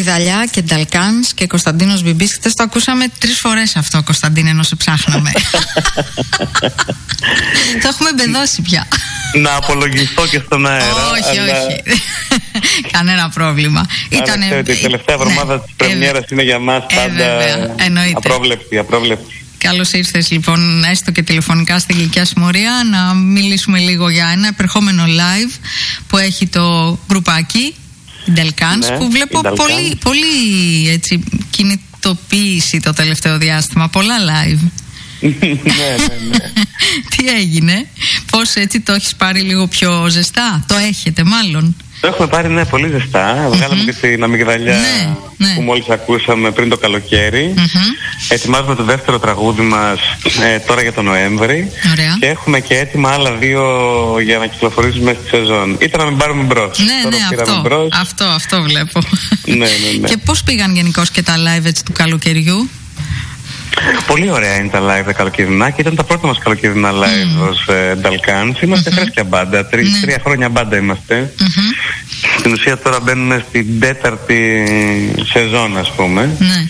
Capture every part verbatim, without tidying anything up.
Αμυγδαλιά και Νταλκάνς και Κωνσταντίνος Μπιμπής. Χτες το ακούσαμε τρεις φορές αυτό, Κωνσταντίνε, ενώ σε ψάχναμε. Το έχουμε μπεδώσει πια. Να απολογιστώ και στον αέρα. Όχι, αλλά... όχι. Κανένα πρόβλημα. Ήτανε... Ξέρετε, η τελευταία εβδομάδα ναι, της πρεμιέρας ε, είναι για μας πάντα ε, απρόβλεπτη, απρόβλεπτη. Καλώς ήρθες λοιπόν, έστω και τηλεφωνικά στη Γλυκιά Συμμορία, να μιλήσουμε λίγο για ένα επερχόμενο live που έχει το γκρουπάκι Νταλκάνς, ναι, που βλέπω πολύ, πολύ έτσι, κινητοποίηση το τελευταίο διάστημα, πολλά live. ναι, ναι, ναι. Τι έγινε, πώς έτσι το έχεις πάρει λίγο πιο ζεστά, το έχετε μάλλον? Το έχουμε πάρει, ναι, πολύ ζεστά. Mm-hmm. Βγάλαμε και την Αμυγδαλιά, ναι, ναι, που μόλις ακούσαμε πριν το καλοκαίρι. Mm-hmm. Ετοιμάζουμε το δεύτερο τραγούδι μας ε, τώρα για τον Νοέμβρη. Ωραία. Και έχουμε και έτοιμα άλλα δύο για να κυκλοφορήσουμε στη σεζόν. Ήταν να μην πάρουμε μπρος. Ναι, τώρα ναι, αυτό, μπρος. αυτό, αυτό βλέπω. ναι, ναι, ναι. Και πώς πήγαν γενικώς και τα live έτσι του καλοκαιριού? Πολύ ωραία είναι τα live τα καλοκαιρινά και ήταν τα πρώτα μας καλοκαιρινά live mm. ως Νταλκάνς. Είμαστε mm-hmm. φρέσκια μπάντα, τρι, mm. τρία χρόνια μπάντα είμαστε. Mm-hmm. Στην ουσία τώρα μπαίνουμε στην τέταρτη σεζόν, ας πούμε. Mm.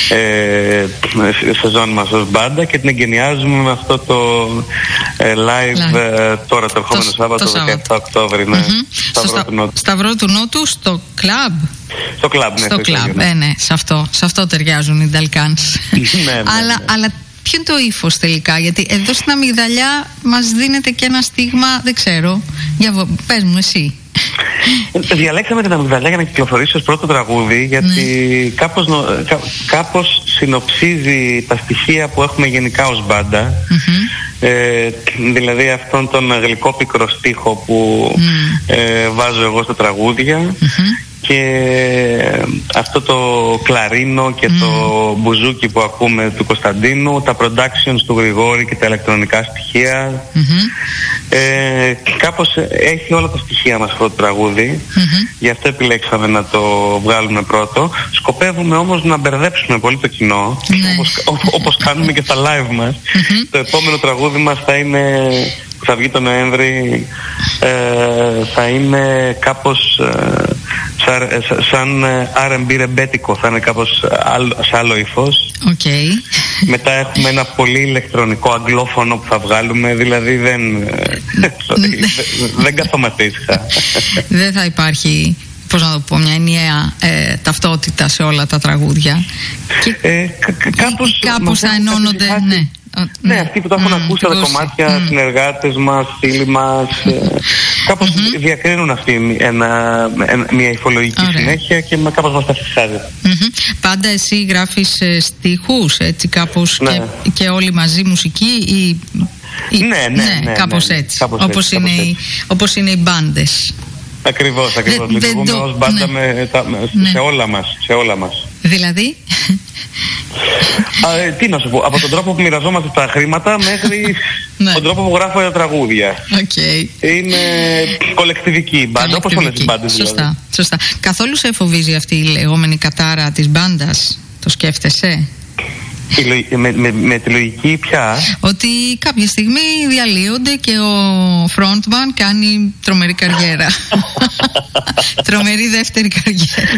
Ε, σεζόν μας ως μπάντα και την εγκαινιάζουμε με αυτό το ε, live, live. Ε, τώρα το ερχόμενο το, Σάββατο, το δεκαεπτά Οκτώβρη, ναι. Mm-hmm. Σταυρό, στο του Νότου. Σταυρό του Νότου, στο κλαμπ. Στο κλαμπ, ναι. Στο κλαμπ, ναι. Ε, ναι, σε αυτό, σε αυτό ταιριάζουν οι Νταλκάνς. ναι, ναι, αλλά, ναι. αλλά ποιο είναι το ύφος τελικά? Γιατί εδώ στην Αμυγδαλιά μας δίνεται και ένα στίγμα, δεν ξέρω. Για, πες μου εσύ. Διαλέξαμε την Αμυγδαλιά για να κυκλοφορήσει ως πρώτο τραγούδι, γιατί ναι. κάπως, κά, κάπως συνοψίζει τα στοιχεία που έχουμε γενικά ως μπάντα. Mm-hmm. Ε, δηλαδή αυτόν τον γλυκόπικρο στίχο που mm. ε, βάζω εγώ στα τραγούδια. Mm-hmm. Και αυτό το κλαρίνο και mm. το μπουζούκι που ακούμε του Κωνσταντίνου, τα productions του Γρηγόρη και τα ηλεκτρονικά στοιχεία. Mm-hmm. Ε, κάπως έχει όλα τα στοιχεία μας αυτό το τραγούδι. Mm-hmm. Γι' αυτό επιλέξαμε να το βγάλουμε πρώτο. Σκοπεύουμε όμως να μπερδέψουμε πολύ το κοινό, mm-hmm. όπως, ό, όπως κάνουμε και στα live μας. Mm-hmm. Το επόμενο τραγούδι μας θα είναι, που θα βγει το Νοέμβρη, ε, θα είναι κάπως ε, σαν, σαν αρ εμ μπι ρεμπέτικο, θα είναι κάπως άλλο, σε άλλο υφός. Okay. Μετά έχουμε ένα πολύ ηλεκτρονικό αγγλόφωνο που θα βγάλουμε, δηλαδή δεν, δεν καθόμαστε ήσυχα. Δεν θα υπάρχει, πώς να το πω, μια ενιαία ε, ταυτότητα σε όλα τα τραγούδια. Και ε, κ- κάπως κάπως θα ενώνονται, ναι. Ναι, αυτοί που το έχουν mm, ακούσει τα κομμάτια, mm. συνεργάτες μας, φίλοι μας, κάπως mm-hmm. διακρίνουν αυτή ένα, μια υφολογική Ωραία. συνέχεια και κάπως μας τα φυσάζει. Mm-hmm. Πάντα εσύ γράφεις ε, στίχους, έτσι κάπως, ναι. και, και όλοι μαζί μουσική ή, ή ναι, ναι, ναι, ναι, κάπως ναι, ναι, έτσι, κάπως όπως, έτσι, είναι, κάπως οι, όπως είναι οι μπάντες. Ακριβώς, ακριβώς. Δε, Λειτουργούμε δε, ως μπάντα ναι. με, τα, ναι. σε όλα μας, σε όλα μας. Δηλαδή? Α, ε, τι να σου πω, από τον τρόπο που μοιραζόμαστε τα χρήματα μέχρι ναι. τον τρόπο που γράφω τα τραγούδια. Okay. Είναι κολεκτιβική μπάντα, όπως όλες οι μπάντες δηλαδή. Σωστά, σωστά. Καθόλου σε φοβίζει αυτή η λεγόμενη κατάρα της μπάντας? Το σκέφτεσαι? Με, με, με τη λογική πια ότι κάποια στιγμή διαλύονται και ο frontman κάνει τρομερή καριέρα. Τρομερή δεύτερη καριέρα.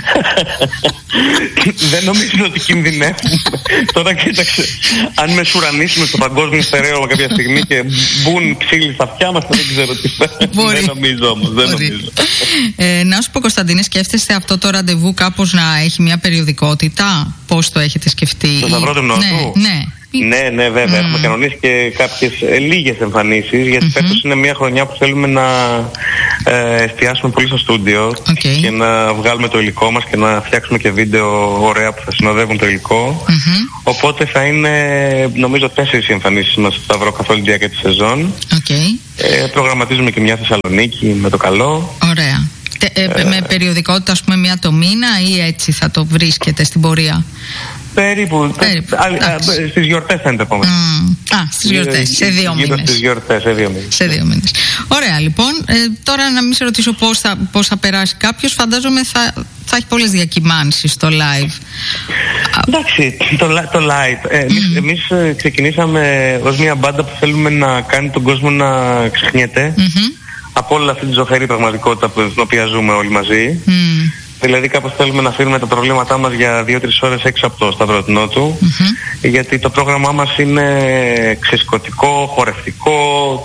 Δεν νομίζω ότι κινδυνεύουμε. Τώρα κοίταξε, αν με σουρανίσουμε στο παγκόσμιο στερέωμα κάποια στιγμή και μπουν ψήλοι στα αυτιά μας, δεν ξέρω τι θα. Δεν νομίζω όμως, δεν νομίζω. ε, Να σου πω, Κωνσταντίνε, σκέφτεστε αυτό το ραντεβού κάπως να έχει μια περιοδικότητα? Πώς το έχετε σκεφτεί? Το Σταυρό του Νότου. Ναι, ναι. Ναι, ναι, βέβαια. Mm. Έχουμε κανονίσει και κάποιες ε, λίγες εμφανίσεις, γιατί mm-hmm. φέτος είναι μια χρονιά που θέλουμε να ε, εστιάσουμε πολύ στο στούντιο okay. και να βγάλουμε το υλικό μας και να φτιάξουμε και βίντεο ωραία που θα συνοδεύουν το υλικό. Mm-hmm. Οπότε θα είναι, νομίζω, τέσσερις εμφανίσεις μας στο Σταυρό καθ' όλη τη διάρκεια της σεζόν. Okay. Ε, προγραμματίζουμε και μια Θεσσαλονίκη με το καλό. Ωραία. Ε, ε, με περιοδικότητα, ας πούμε, μία το μήνα ή έτσι θα το βρίσκετε στην πορεία? Περίπου. Περίπου. Α, α, στις γιορτές θα είναι το επόμενο. Mm. Α, στις γιορτές. Σε δύο μήνες. Στις γιορτές, σε δύο μήνες. Σε δύο μήνες. Ωραία, λοιπόν. Ε, τώρα να μην σε ρωτήσω πώς θα, πώς θα περάσει κάποιος. Φαντάζομαι θα, θα έχει πολλές διακυμάνσεις στο live. Εντάξει, το, το live. Ε, εμείς, mm. εμείς ξεκινήσαμε ως μια μπάντα που θέλουμε να κάνει τον κόσμο να ξεχνιέται mm-hmm. από όλη αυτή τη ζωφερή πραγματικότητα που, την οποία ζούμε όλοι μαζί. Mm. Δηλαδή κάπως θέλουμε να αφήνουμε τα προβλήματά μας για δύο τρεις ώρες έξω από το Σταυροτινό του, mm-hmm. γιατί το πρόγραμμά μας είναι ξεσκωτικό, χορευτικό,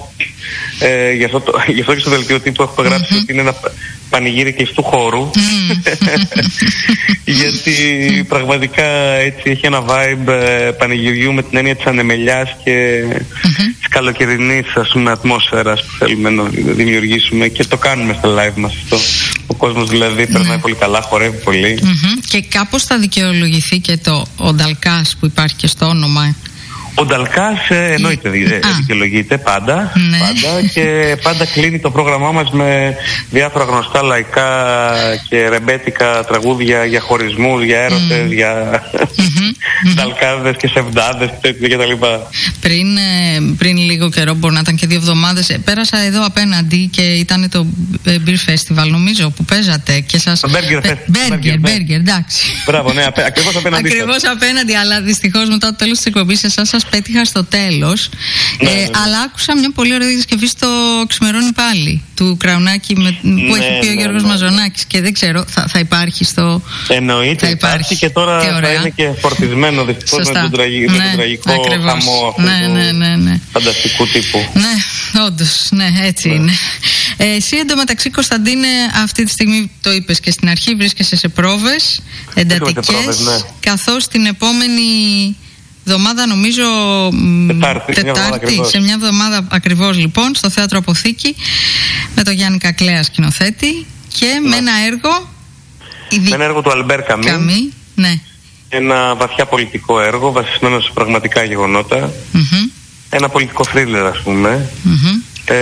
ε, γι' αυτό, το, γι' αυτό και στο δελτίο τύπου έχω γράψει mm-hmm. ότι είναι ένα πανηγύρι κλειστού χώρου, mm. γιατί πραγματικά έτσι έχει ένα vibe ε, πανηγυριού με την έννοια της ανεμελιάς και mm-hmm. της καλοκαιρινής, ας πούμε, ατμόσφαιρας που θέλουμε να δημιουργήσουμε, και το κάνουμε στο live μας αυτό. Ο κόσμος δηλαδή περνάει mm. πολύ καλά, χορεύει πολύ. Mm-hmm. Και κάπως θα δικαιολογηθεί και το ο Νταλκάς που υπάρχει και στο όνομα. Ο Νταλκάς ε, εννοείται ε, δικαιολογείται πάντα, ναι. πάντα και πάντα κλείνει το πρόγραμμά μας με διάφορα γνωστά λαϊκά και ρεμπέτικα τραγούδια για χωρισμούς, για έρωτες, mm. για mm-hmm. νταλκάδες και σεβδάδες και τέτοια κτλ. Πριν, ε, πριν λίγο καιρό, μπορεί να ήταν και δύο εβδομάδες, ε, πέρασα εδώ απέναντι και ήταν το ε, Beer Festival, νομίζω, που παίζατε και σας... Το Burger Fest. Burger, Burger, εντάξει. Μπράβο, ναι, απέ, ακριβώς απέναντι. Ακριβώς απέναντι, αλλά δυστυχώς μετά το τέλος της εκπομπής εσάς σας πέτυχα στο τέλος, ναι, ε, ναι, ναι. αλλά άκουσα μια πολύ ωραία διασκευή στο Ξημερώνει πάλι του Κραουνάκη με, που ναι, έχει πει ο ναι, Γιώργος ναι, Μαζονάκης, και δεν ξέρω, θα, θα υπάρχει στο... Εννοείται, θα υπάρχει. υπάρχει και τώρα θα είναι και φορτισμένο δυστυχώς με τον, τραγι, ναι, με τον τραγικό ακριβώς. χαμό αυτού ναι, ναι, ναι, ναι. φανταστικού τύπου. Ναι, όντως, ναι, έτσι ναι. είναι. Ε, εσύ εντωμεταξύ, Κωνσταντίνε, αυτή τη στιγμή το είπες και στην αρχή, βρίσκεσαι σε πρόβες εντατικές, πρόβες, ναι. καθώς την επόμενη εβδομάδα, νομίζω Τετάρτη, Τετάρτη μια σε μια εβδομάδα ακριβώς, λοιπόν, στο Θέατρο Αποθήκη με τον Γιάννη Κακλέα σκηνοθέτη και ναι. με ένα έργο με ένα έργο του Αλμπέρ Καμί, Καμί ναι. ένα βαθιά πολιτικό έργο βασισμένο σε πραγματικά γεγονότα, mm-hmm. ένα πολιτικό θρίλερ, ας πούμε, mm-hmm.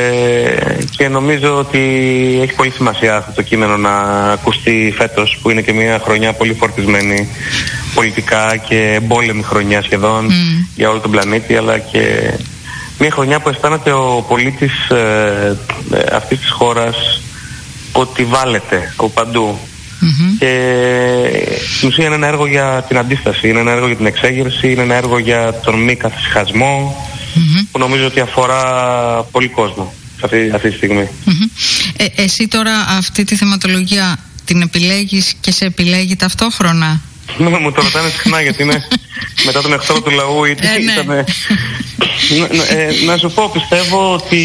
Ε, και νομίζω ότι έχει πολύ σημασία αυτό το κείμενο να ακουστεί φέτος, που είναι και μια χρονιά πολύ φορτισμένη πολιτικά και εμπόλεμη χρονιά σχεδόν mm. για όλο τον πλανήτη, αλλά και μια χρονιά που αισθάνεται ο πολίτης ε, ε, αυτής της χώρας ότι βάλεται από παντού. Mm-hmm. Και στην ουσία είναι ένα έργο για την αντίσταση, είναι ένα έργο για την εξέγερση, είναι ένα έργο για τον μη καθησυχασμό, mm-hmm. που νομίζω ότι αφορά πολύ κόσμο αυτή, αυτή τη στιγμή. Mm-hmm. Ε, εσύ τώρα αυτή τη θεματολογία την επιλέγεις και σε επιλέγει ταυτόχρονα? Ναι, μου το ρωτάνε συχνά γιατί είναι μετά τον εχθρό του λαού ή τι ήταν. Ε, να σου πω, πιστεύω ότι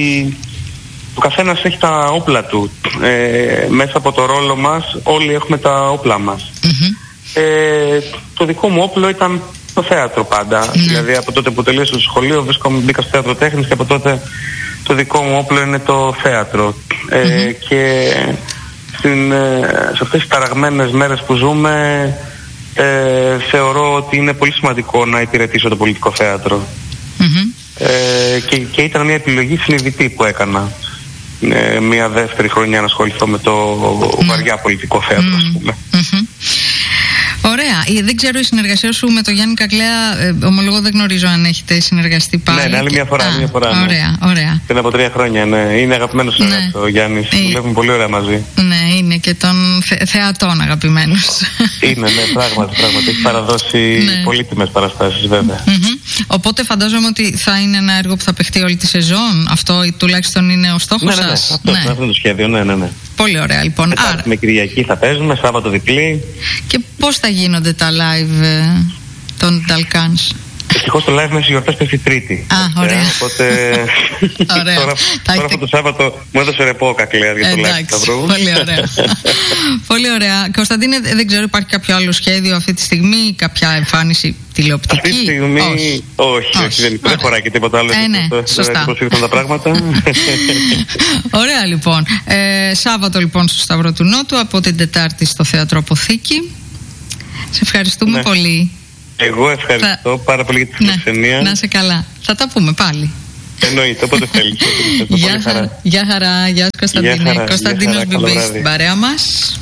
ο καθένας έχει τα όπλα του. Ε, μέσα από το ρόλο μας όλοι έχουμε τα όπλα μας. Mm-hmm. Ε, το δικό μου όπλο ήταν το θέατρο πάντα. Mm-hmm. Δηλαδή από τότε που τελείωσα το σχολείο βρίσκομαι, μπήκα στο θέατρο τέχνης και από τότε το δικό μου όπλο είναι το θέατρο. Mm-hmm. Ε, και στην, σε αυτές τις ταραγμένες μέρες που ζούμε ε, θεωρώ ότι είναι πολύ σημαντικό να υπηρετήσω το πολιτικό θέατρο. Mm-hmm. Ε, και, και ήταν μια επιλογή συνειδητή που έκανα. Ε, μια δεύτερη χρονιά να ασχοληθώ με το mm. βαριά πολιτικό θέατρο, mm. ας πούμε. Mm-hmm. Ωραία. Δεν ξέρω η συνεργασία σου με τον Γιάννη Κακλέα, ε, ομολογώ δεν γνωρίζω αν έχετε συνεργαστεί πάλι. Ναι, ναι, άλλη μια φορά. Α, μια φορά ναι. Ωραία, ωραία. Πριν από τρία χρόνια, ναι. Είναι αγαπημένος ναι. ο Γιάννης. Ε, δουλεύουμε πολύ ωραία μαζί. Ναι, είναι και των θε, θεατών αγαπημένος. Είναι, ναι, πράγματι, πράγματι. Έχει παραδώσει ναι. πολύτιμες παραστάσεις, βέβαια. Mm-hmm. Οπότε φαντάζομαι ότι θα είναι ένα έργο που θα παιχτεί όλη τη σεζόν. Αυτό τουλάχιστον είναι ο στόχος ναι, ναι, ναι. σας. Αυτό, ναι. αυτό είναι το σχέδιο, ναι, ναι, ναι. Πολύ ωραία, λοιπόν. Μετά, άρα... με Κυριακή θα παίζουμε, Σάββατο διπλή. Και πώς θα γίνονται τα live ε, των Νταλκάνς? Ευτυχώς το live μέσα στις γιορτές πέφτει Τρίτη. Α, ωραία. Ε, οπότε ωραία. τώρα, τώρα αυτό το Σάββατο μου έδωσε ρεπό ο Κακλέας για το live του Σταυρού. Πολύ ωραία. Πολύ ωραία. Κωνσταντίνε, δεν ξέρω, υπάρχει κάποιο άλλο σχέδιο αυτή τη στιγμή, κάποια εμφάνιση τηλεοπτική? Αυτή τη στιγμή όχι, όχι, όχι δεν, δεν χωράει και τίποτα άλλο. Ε, ναι, σωστά. Πώς ήρθαν τα πράγματα. Ωραία, λοιπόν. Ε, Σάββατο λοιπόν στο Σταυρό του Νότου, από την Τετάρτη στο Θέατρο Αποθήκη. Σε ευχαριστούμε ναι. πολύ. Εγώ ευχαριστώ θα... πάρα πολύ για τη φιλοξενία. Να, να είσαι καλά. Θα τα πούμε πάλι. Εννοείται, όποτε θέλεις. Γεια χαρά. Γεια χαρά. Γεια σου Κωνσταντίνε. Κωνσταντίνος Μπιμπής στην παρέα μας.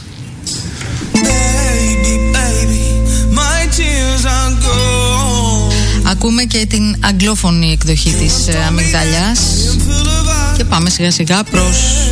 Ακούμε και την αγγλόφωνη εκδοχή της Αμυγδαλιάς και πάμε σιγά σιγά προς